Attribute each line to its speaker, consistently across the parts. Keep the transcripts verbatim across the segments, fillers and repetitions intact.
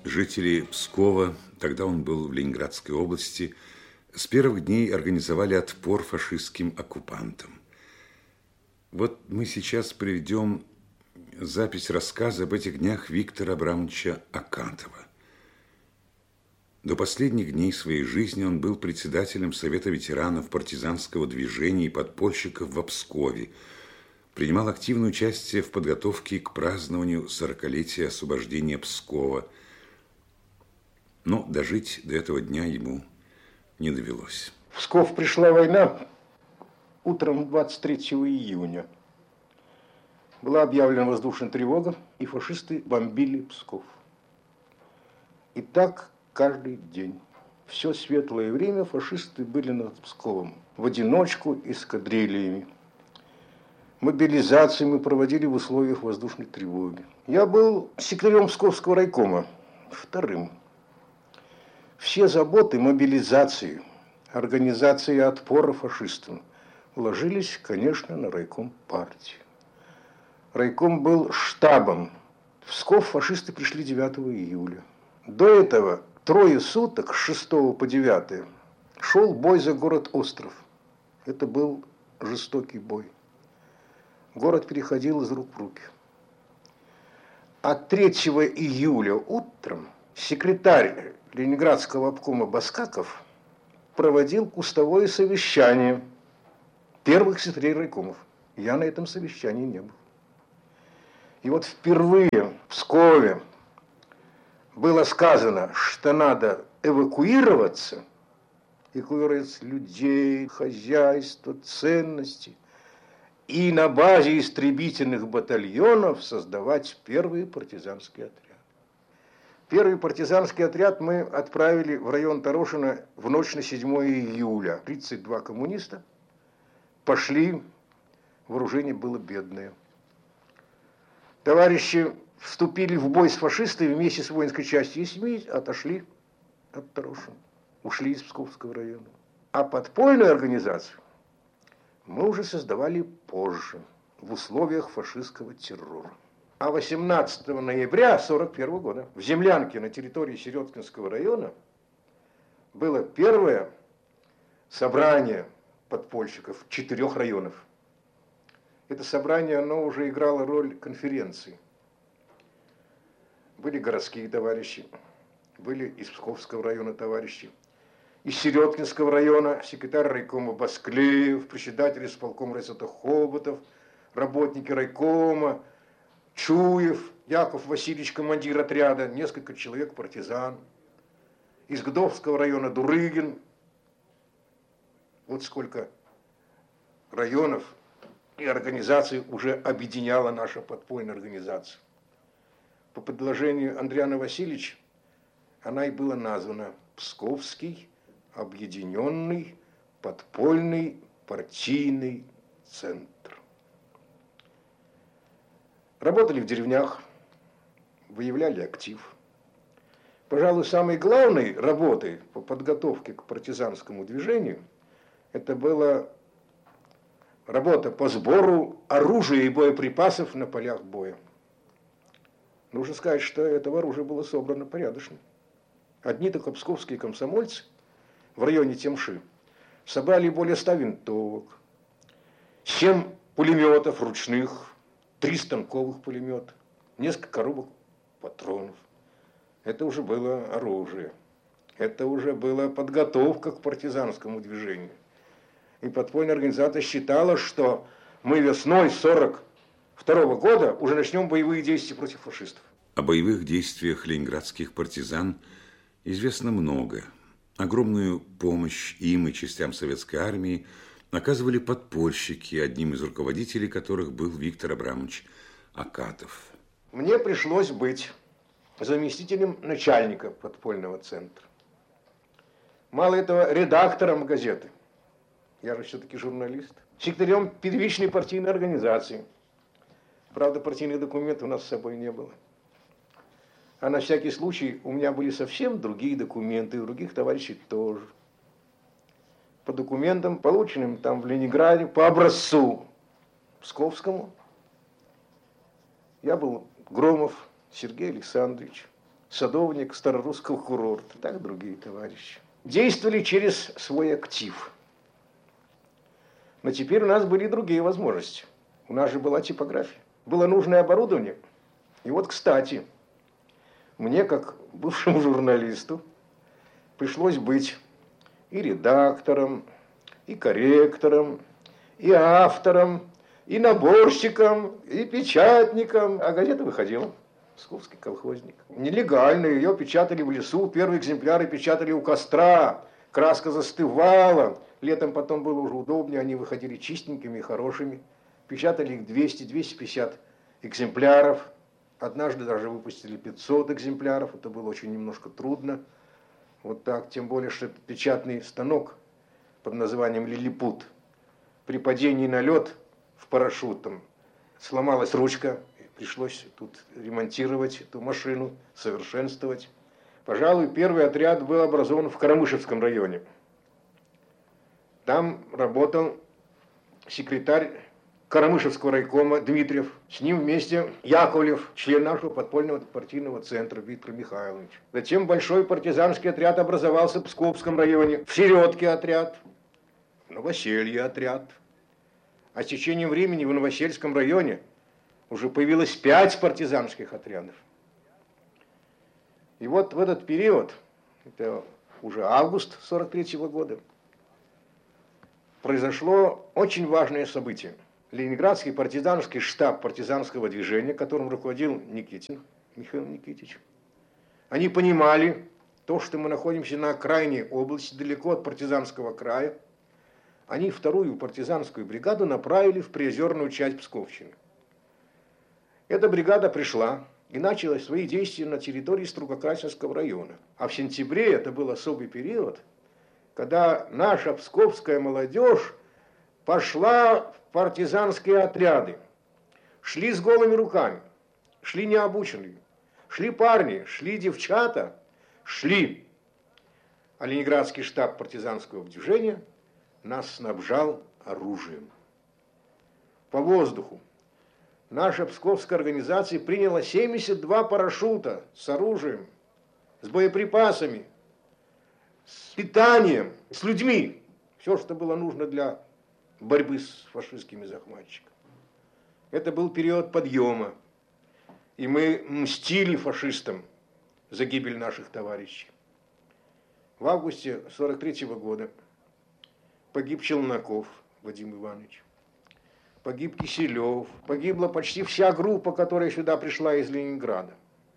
Speaker 1: Жители Пскова, тогда он был в Ленинградской области, с первых дней организовали отпор фашистским оккупантам. Вот мы сейчас приведем запись рассказа об этих днях Виктора Абрамовича Акатова. До последних дней своей жизни он был председателем Совета ветеранов партизанского движения и подпольщиков в Пскове, принимал активное участие в подготовке к празднованию сорокалетия освобождения Пскова. Но дожить до этого дня ему не довелось.
Speaker 2: В Псков пришла война утром двадцать третьего июня. Была объявлена воздушная тревога, и фашисты бомбили Псков. И так каждый день. Все светлое время фашисты были над Псковом. В одиночку, эскадрильями. Мобилизации мы проводили в условиях воздушной тревоги. Я был секретарем Псковского райкома, вторым. Все заботы мобилизации, организации отпора фашистам ложились, конечно, на райком партии. Райком был штабом. В Псков фашисты пришли девятого июля. До этого трое суток, с шестого по девятое, шел бой за город Остров. Это был жестокий бой. Город переходил из рук в руки. А третьего июля утром секретарь Ленинградского обкома Баскаков проводил кустовое совещание первых секретарей райкомов. Я на этом совещании не был. И вот впервые в Пскове было сказано, что надо эвакуироваться, эвакуировать людей, хозяйство, ценности, и на базе истребительных батальонов создавать первый партизанский отряд. Первый партизанский отряд мы отправили в район Торошина в ночь на седьмое июля. тридцать два коммуниста пошли, вооружение было бедное. Товарищи вступили в бой с фашистами вместе с воинской частью и СМИ, отошли от Торошина, ушли из Псковского района. А подпольную организацию мы уже создавали позже, в условиях фашистского террора. А восемнадцатого ноября сорок первого года в землянке на территории Середкинского района было первое собрание подпольщиков четырех районов. Это собрание, оно уже играло роль конференции. Были городские товарищи, были из Псковского района товарищи, из Середкинского района секретарь райкома Басклеев, председатель исполкома райсота Хоботов, работники райкома, Чуев, Яков Васильевич, командир отряда, несколько человек партизан. Из Гдовского района Дурыгин. Вот сколько районов и организаций уже объединяла наша подпольная организация. По предложению Андриана Васильевича она и была названа Псковский объединенный подпольный партийный центр. Работали в деревнях, выявляли актив. Пожалуй, самой главной работой по подготовке к партизанскому движению это была работа по сбору оружия и боеприпасов на полях боя. Нужно сказать, что этого оружия было собрано порядочно. Одни только псковские комсомольцы в районе Темши собрали более ста винтовок, семь пулеметов ручных, три станковых пулемета, несколько коробок патронов. Это уже было оружие. Это уже была подготовка к партизанскому движению. И подпольная организация считала, что мы весной сорок второго года уже начнем боевые действия против фашистов.
Speaker 1: О боевых действиях ленинградских партизан известно много. Огромную помощь им и частям советской армии оказывали подпольщики, одним из руководителей которых был Виктор Абрамович Акатов.
Speaker 2: Мне пришлось быть заместителем начальника подпольного центра. Мало этого, редактором газеты. Я же все-таки журналист. Секретарем первичной партийной организации. Правда, партийных документов у нас с собой не было. А на всякий случай у меня были совсем другие документы, и у других товарищей тоже. По документам, полученным там в Ленинграде, по образцу Псковскому, я был Громов Сергей Александрович, садовник Старорусского курорта, так другие товарищи. Действовали через свой актив. Но теперь у нас были другие возможности. У нас же была типография. Было нужное оборудование. И вот, кстати, мне, как бывшему журналисту, пришлось быть и редактором, и корректором, и автором, и наборщиком, и печатником. А газета выходила. Псковский колхозник. Нелегально ее печатали в лесу. Первые экземпляры печатали у костра. Краска застывала. Летом потом было уже удобнее. Они выходили чистенькими и хорошими. Печатали их двести — двести пятьдесят экземпляров. Однажды даже выпустили пятьсот экземпляров. Это было очень немножко трудно. Вот так. Тем более, что это печатный станок под названием «Лилипут». При падении на лед в парашют там сломалась ручка. Пришлось тут ремонтировать эту машину, совершенствовать. Пожалуй, первый отряд был образован в Карамышевском районе. Там работал секретарь Карамышевского райкома Дмитриев. С ним вместе Яковлев, член нашего подпольного партийного центра Виктор Михайлович. Затем большой партизанский отряд образовался в Псковском районе. В Середке отряд, в Новоселье отряд. А с течением времени в Новосельском районе уже появилось пять партизанских отрядов. И вот в этот период, это уже август сорок третьего года, произошло очень важное событие. Ленинградский партизанский штаб партизанского движения, которым руководил Никитин, Михаил Никитич, они понимали то, что мы находимся на окраине области, далеко от партизанского края. Они вторую партизанскую бригаду направили в приозерную часть Псковщины. Эта бригада пришла и начала свои действия на территории Строгокрасинского района. А в сентябре, это был особый период, когда наша псковская молодежь пошла в партизанские отряды. Шли с голыми руками, шли необученные, шли парни, шли девчата, шли. А Ленинградский штаб партизанского движения нас снабжал оружием. По воздуху. Наша псковская организация приняла семьдесят два парашюта с оружием, с боеприпасами, с питанием, с людьми. Все, что было нужно для борьбы с фашистскими захватчиками. Это был период подъема. И мы мстили фашистам за гибель наших товарищей. В августе сорок третьего года погиб Челноков Вадим Иванович. Погиб Киселев, погибла почти вся группа, которая сюда пришла из Ленинграда.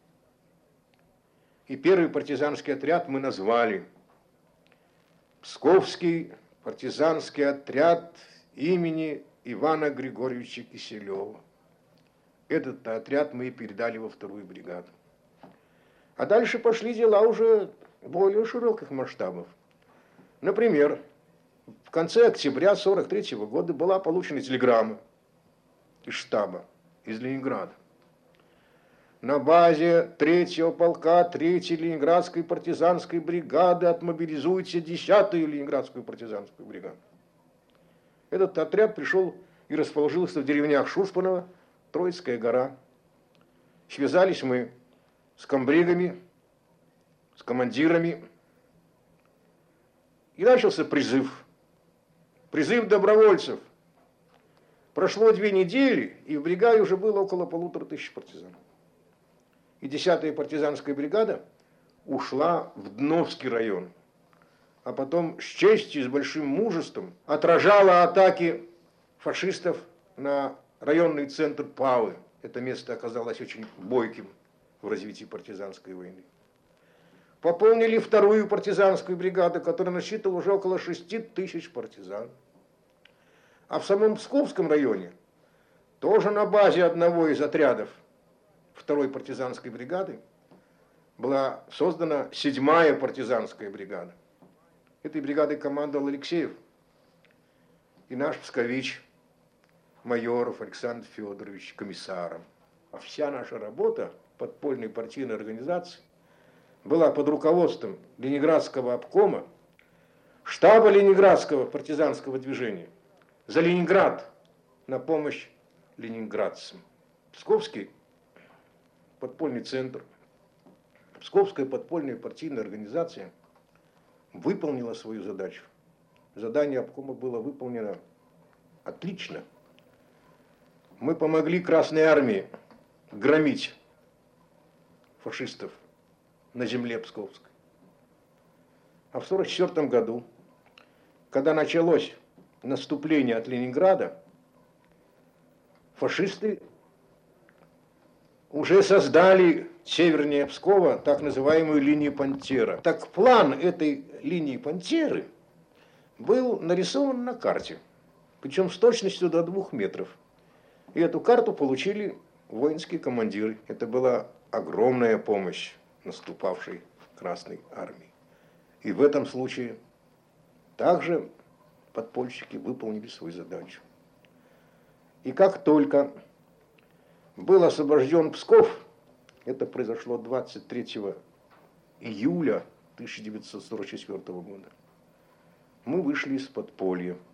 Speaker 2: И первый партизанский отряд мы назвали Псковский партизанский отряд имени Ивана Григорьевича Киселева. Этот отряд мы и передали во вторую бригаду. А дальше пошли дела уже более широких масштабов. Например, в конце октября сорок третьего года была получена телеграмма из штаба, из Ленинграда. На базе третьего полка третьей Ленинградской партизанской бригады отмобилизуйте десятую Ленинградскую партизанскую бригаду. Этот отряд пришел и расположился в деревнях Шушпаново, Троицкая гора. Связались мы с комбригами, с командирами. И начался призыв. Призыв добровольцев. Прошло две недели, и в бригаде уже было около полутора тысяч партизан. И десятая партизанская бригада ушла в Дновский район. А потом с честью, с большим мужеством отражала атаки фашистов на районный центр Павы. Это место оказалось очень бойким в развитии партизанской войны. Пополнили вторую партизанскую бригаду, которая насчитывала уже около шести тысяч партизан. А в самом Псковском районе, тоже на базе одного из отрядов второй партизанской бригады, была создана седьмая партизанская бригада. Этой бригадой командовал Алексеев и наш пскович Майоров Александр Федорович комиссаром. А вся наша работа подпольной партийной организации была под руководством Ленинградского обкома, штаба Ленинградского партизанского движения, за Ленинград на помощь ленинградцам. Псковский подпольный центр Псковская подпольная партийная организация выполнила свою задачу. Задание обкома было выполнено отлично. Мы помогли Красной Армии громить фашистов на земле Псковской. А в сорок четвёртом году, когда началось наступление от Ленинграда, фашисты уже создали севернее Пскова так называемую линию Пантера. Так план этой линии Пантеры был нарисован на карте, причем с точностью до двух метров. И эту карту получили воинские командиры. Это была огромная помощь наступавшей Красной Армии. И в этом случае также подпольщики выполнили свою задачу. И как только был освобожден Псков, это произошло двадцать третьего июля тысяча девятьсот сорок четвёртого года, мы вышли из подполья.